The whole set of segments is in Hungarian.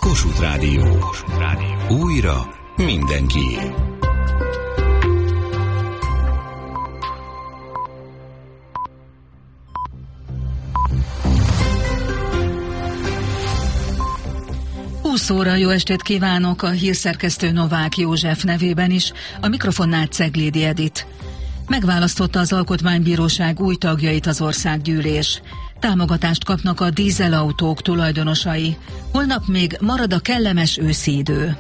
Kossuth Rádió. Újra mindenkié. Óra, jó estét kívánok, a hírszerkesztő Novák József nevében is, a mikrofonnál Ceglédi Edit. Megválasztotta az Alkotmánybíróság új tagjait az országgyűlés. Támogatást kapnak a dízelautók tulajdonosai. Holnap még marad a kellemes őszi idő.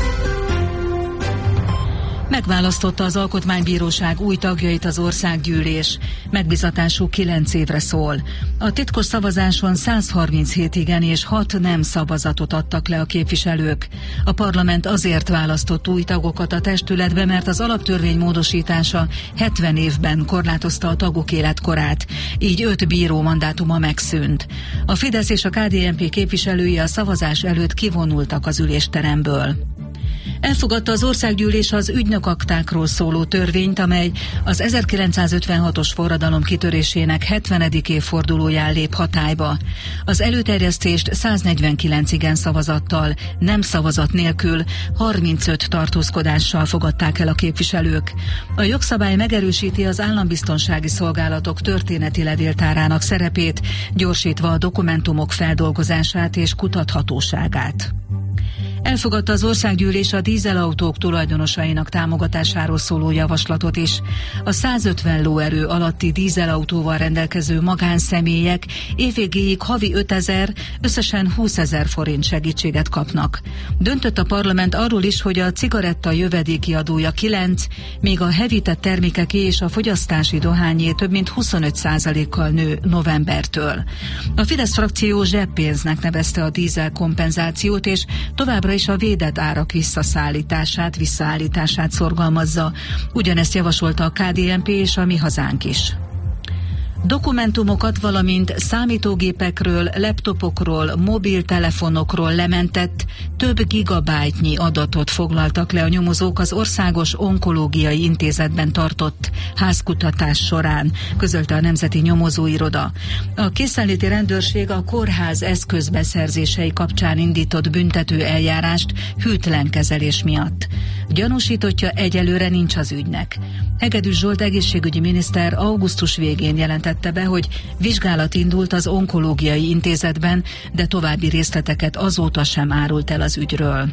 Megválasztotta az Alkotmánybíróság új tagjait az országgyűlés. Megbízatásuk 9 évre szól. A titkos szavazáson 137 igen és 6 nem szavazatot adtak le a képviselők. A parlament azért választott új tagokat a testületbe, mert az alaptörvény módosítása 70 évben korlátozta a tagok életkorát. Így 5 bíró mandátuma megszűnt. A Fidesz és a KDNP képviselői a szavazás előtt kivonultak az ülésteremből. Elfogadta az országgyűlés az ügynökaktákról szóló törvényt, amely az 1956-os forradalom kitörésének 70. évfordulóján lép hatályba. Az előterjesztést 149 igen szavazattal, nem szavazat nélkül, 35 tartózkodással fogadták el a képviselők. A jogszabály megerősíti az állambiztonsági szolgálatok történeti levéltárának szerepét, gyorsítva a dokumentumok feldolgozását és kutathatóságát. Elfogadta az országgyűlés a dízelautók tulajdonosainak támogatásáról szóló javaslatot is. A 150 lóerő alatti dízelautóval rendelkező magánszemélyek évvégéig havi 5000, összesen 20 000 forint segítséget kapnak. Döntött a parlament arról is, hogy a cigaretta jövedéki adója 9, míg a hevített termékeké és a fogyasztási dohányé több mint 25%-kal nő novembertől. A Fidesz frakció zseppénznek nevezte a dízel kompenzációt, és továbbra is a védett árak visszaállítását szorgalmazza. Ugyanezt javasolta a KDNP és a Mi Hazánk is. Dokumentumokat, valamint számítógépekről, laptopokról, mobiltelefonokról lementett több gigabájtnyi adatot foglaltak le a nyomozók az Országos Onkológiai Intézetben tartott házkutatás során, közölte a Nemzeti Nyomozóiroda. A készenléti rendőrség a kórház eszközbeszerzései kapcsán indított büntető eljárást hűtlen kezelés miatt. Gyanúsítottja egyelőre nincs az ügynek. Hegedűs Zsolt egészségügyi miniszter augusztus végén jelentette be, hogy vizsgálat indult az Onkológiai Intézetben, de további részleteket azóta sem árult el az ügyről.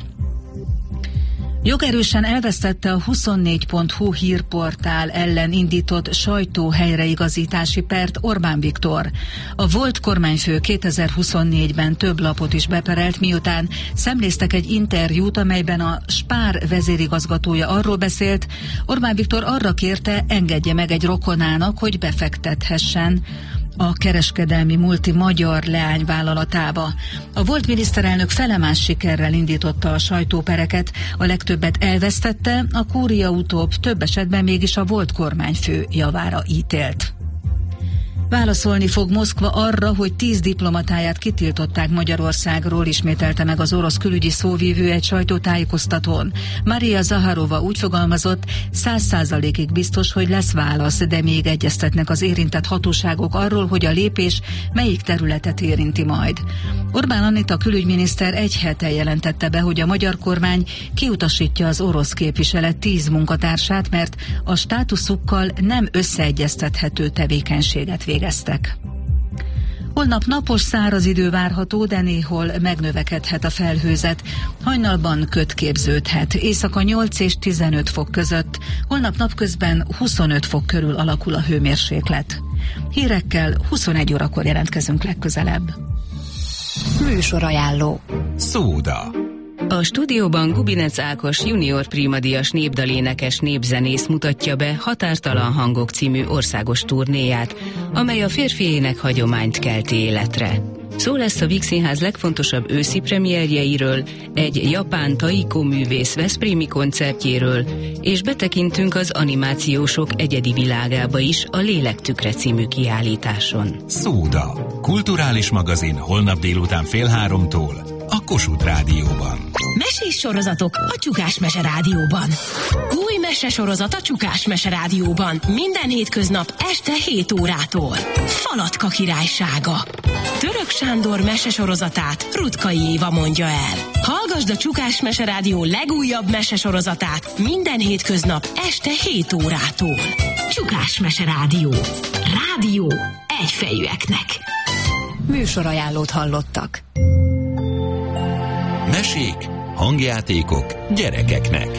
Jogerősen elvesztette a 24.hu hírportál ellen indított sajtóhelyreigazítási pert Orbán Viktor. A volt kormányfő 2024-ben több lapot is beperelt, miután szemléztek egy interjút, amelyben a Spár vezérigazgatója arról beszélt, Orbán Viktor arra kérte, engedje meg egy rokonának, hogy befektethessen a kereskedelmi multi magyar leányvállalatába. A volt miniszterelnök felemás sikerrel indította a sajtópereket, a legtöbbet elvesztette, a Kúria utóbb több esetben mégis a volt kormányfő javára ítélt. Válaszolni fog Moszkva arra, hogy 10 diplomatáját kitiltották Magyarországról, ismételte meg az orosz külügyi szóvivő egy sajtótájékoztatón. Maria Zaharova úgy fogalmazott, 100%-ig biztos, hogy lesz válasz, de még egyeztetnek az érintett hatóságok arról, hogy a lépés melyik területet érinti majd. Orbán Anita külügyminiszter egy hete jelentette be, hogy a magyar kormány kiutasítja az orosz képviselet 10 munkatársát, mert a státuszukkal nem összeegyeztethető tevékenységet végeztek. Holnap napos, száraz idő várható, de néhol megnövekedhet a felhőzet. Hajnalban köd képződhet, éjszaka 8 és 15 fok között, holnap napközben 25 fok körül alakul a hőmérséklet. Hírekkel 21 órakor jelentkezünk legközelebb. Műsorajánló. Szóda. A stúdióban Gubinec Ákos junior prímadíjas népdalénekes népzenész mutatja be Határtalan hangok című országos turnéját, amely a férfi ének hagyományt kelti életre. Szó lesz a Víg Színház legfontosabb őszi premierjeiről, egy japán taiko művész veszprémi koncertjéről, és betekintünk az animációsok egyedi világába is a Lélektükre című kiállításon. Szóda. Kulturális magazin holnap délután 14:30-tól a Kossuth Rádióban. Mesés sorozatok a Csukás Mese Rádióban. Új mesesorozat a Csukás Mese Rádióban. Minden hétköznap este 7 órától. Falatka királysága. Török Sándor mesesorozatát Rutkai Éva mondja el. Hallgasd a Csukás Mese Rádió legújabb mesesorozatát minden hétköznap este 7 órától. Csukás Mese Rádió. Rádió egyfejűeknek. Műsorajánlót hallottak. Mesék, hangjátékok gyerekeknek.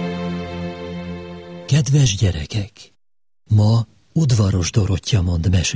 Kedves gyerekek! Ma Udvaros Dorottya mond mesét.